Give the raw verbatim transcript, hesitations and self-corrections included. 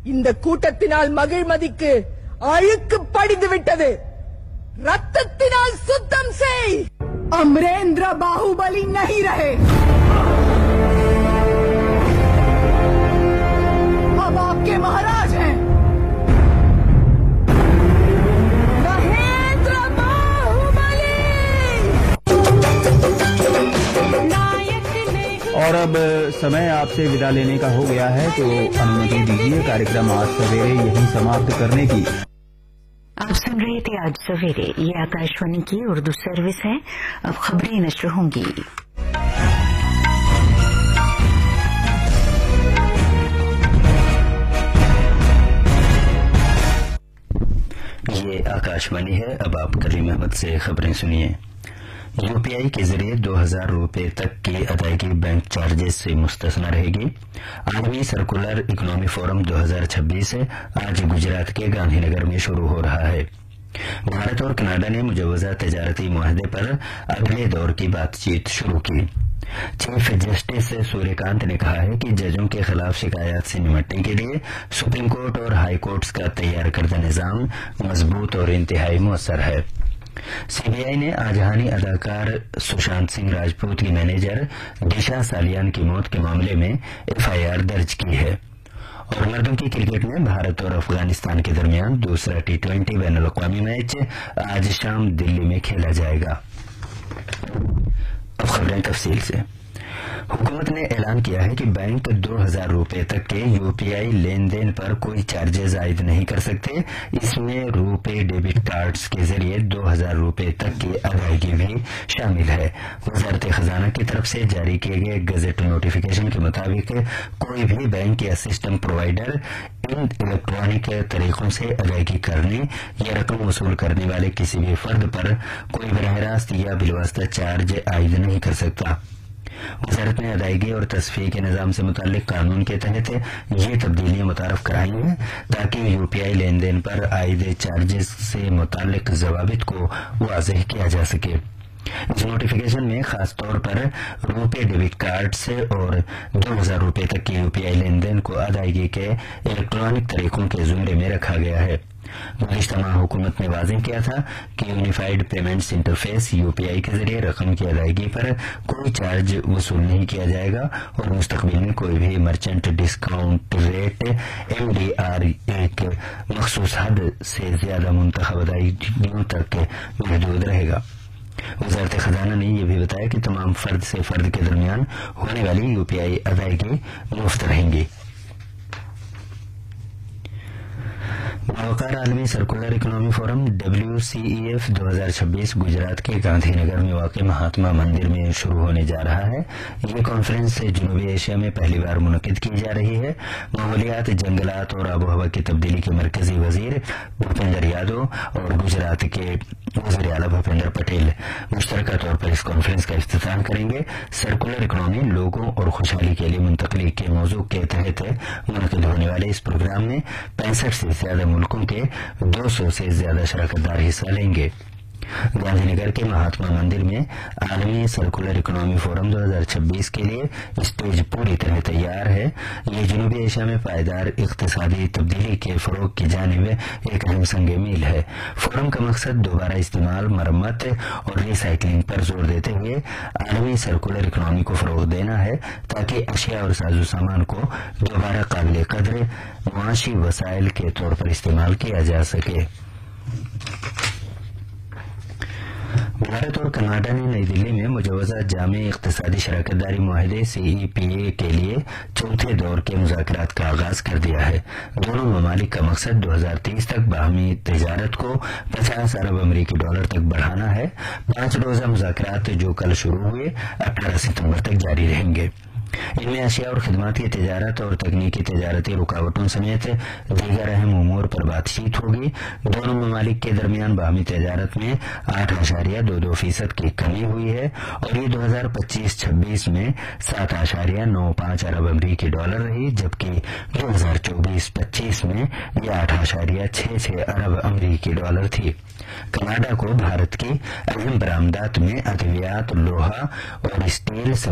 இந்த கூட்டத்தினால் மகிழ்மதிக்கு அழுக்கு படிந்து விட்டது. ரத்தத்தினால் சுத்தம் செய். अमरेंद्र बाहुबली नहीं रहे. अब आपके महाराज हैं. महेंद्र बाहुबली. और अब समय आपसे विदा लेने का हो गया है, तो अनुमति दीजिए कार्यक्रम आज सवेरे यहीं समाप्त करने की। आप सुन रहे थे आज सवेरे, ये आकाशवाणी की उर्दू सर्विस है। अब खबरें नश्र होंगी। ये आकाशवाणी है। अब आप करीम अहमद से खबरें सुनिए। यूपीआई के जरिए दो हजार रूपये तक की अदायगी बैंक चार्जेस से मुस्तस्ना रहेगी। आठवीं सर्कुलर इकोनॉमी फोरम दो हजार छब्बीस आज गुजरात के गांधीनगर में शुरू हो रहा है। भारत और कनाडा ने मुजवजा तजारती मुआहदे पर अगले दौर की बातचीत शुरू की। चीफ जस्टिस सूर्यकांत ने कहा है कि जजों के खिलाफ शिकायत से निपटने के लिए सुप्रीम कोर्ट और हाई कोर्ट्स का तैयार करदा निजाम मजबूत और इंतहाई मुअस्सर है। सीबीआई ने आजहानी अदाकार सुशांत सिंह राजपूत की मैनेजर दिशा सालियान की मौत के मामले में एफआईआर दर्ज की है। और मर्दों की क्रिकेट में भारत और अफगानिस्तान के दरमियान दूसरा टी ट्वेंटी बैन अल-अक़वामी मैच आज शाम दिल्ली में खेला जाएगा। अब खबरें तफसील से। हुकूमत ने ऐलान किया है कि बैंक दो हजार रूपये तक के यूपीआई लेन देन पर कोई चार्जेज आयद नहीं कर सकते। इसमें रुपे डेबिट कार्ड्स के जरिए दो हजार रूपये तक की अदायगी भी शामिल है। वजारत खजाना की तरफ से जारी किए गए गजट नोटिफिकेशन के मुताबिक कोई भी बैंक या सिस्टम प्रोवाइडर इन इलेक्ट्रॉनिक तरीकों से अदायगी करने या रकम वसूल करने वाले किसी भी फर्द पर कोई बराह रास्त या बिलवास्ता चार्ज आयद नहीं कर सकता। वजारत ने अदायगी और तस्फीह के निजाम से मुतालिक कानून के तहत ये तब्दीलियां मुतारफ कराई हैं ताकि यूपीआई लेन देन पर आयद चार्जेस से मुतालिक जवाबित को वाज़ेह किया जा सके। इस नोटिफिकेशन में खास तौर पर रुपे डेबिट कार्ड से और दो हजार रूपये तक की यूपीआई लेन देन को अदायगी के इलेक्ट्रॉनिक तरीकों के जुमरे में रखा गया है। गुज़िश्ता माह हुकूमत ने वाज़ेह किया था कि यूनिफाइड पेमेंट्स इंटरफेस यूपीआई के जरिए रकम की अदायगी पर कोई चार्ज वसूल नहीं किया जाएगा और मुस्तकबिल में कोई भी मर्चेंट डिस्काउंट रेट एमडीआर एक मखसूस हद से ज्यादा मुंतखब अदायगियों तक महदूद रहेगा। वजारत खजाना ने यह भी बताया कि तमाम फर्द से फर्द के दरमियान होने वाली यूपीआई अदायगी मुफ्त रहेंगी। बावकार आलमी circular economy forum W C E F दो हजार छब्बीस गुजरात के गांधीनगर में वाक़ महात्मा मंदिर में शुरू होने जा रहा है। ये कॉन्फ्रेंस जनूबी एशिया में पहली बार मुनक़िद की जा रही है। माहौलियात, जंगलात और आबो हवा की तब्दीली के मरकजी वजीर भूपेंद्र यादव और गुजरात के वज़ीर आला भूपेंद्र पटेल मुश्तरका तौर पर इस कॉन्फ्रेंस का इफ्तिताम करेंगे। सर्कुलर इकोनॉमी लोगों और खुशहाली के लिए मुंतकली के मौजू के तहत मुनक़िद होने वाले इस प्रोग्राम में पैंसठ से ज्यादा मुल्कों के दो सौ से ज्यादा शराकतदार हिस्सा लेंगे। गांधीनगर के महात्मा मंदिर में आलमी सर्कुलर इकोनॉमी फोरम दो हजार छब्बीस के लिए स्टेज पूरी तरह तैयार है। ये जनूबी एशिया में पायदार इक्तिसादी तब्दीली के फरोग की जानिब एक अहम संग मील है। फोरम का मकसद दोबारा इस्तेमाल, मरम्मत और रिसाइकलिंग पर जोर देते हुए आलमी सर्कुलर इकोनॉमी को फरोग देना है ताकि अशिया और साजो सामान को दोबारा काबिल कदर मुआशी वसाइल के तौर पर इस्तेमाल किया जा सके। भारत और कनाडा ने नई दिल्ली में मुजवजा जामे इक्तिसादी शराकतदारी मुआहदे सी ई पी ए के लिए चौथे दौर के मुज़ाकरात का आगाज कर दिया है। दोनों ममालिक का मकसद दो हजार तीस तक बाहमी तजारत को पचास अरब अमरीकी डॉलर तक बढ़ाना है। पांच रोजा मुज़ाकरात जो कल शुरू हुए अठारह सितंबर तक जारी रहेंगे। इनमें अशिया और खिदमात की तजारत और तकनीकी तजारती रुकावटों समेत दीगर अहम उमूर पर बातचीत होगी। दोनों ममालिक के दरमियान बाहमी तजारत में आठ आशारिया दो दो फीसद की कमी हुई है और ये दो हजार पच्चीस छब्बीस में सात आशारिया नौ पांच अरब अमरीकी डॉलर रही, जबकि दो हजार चौबीस पच्चीस में यह आठ आशारिया छह छह अरब अमरीकी डॉलर थी। कनाडा को भारत की अहम बरामदात में अद्वियात, लोहा और स्टील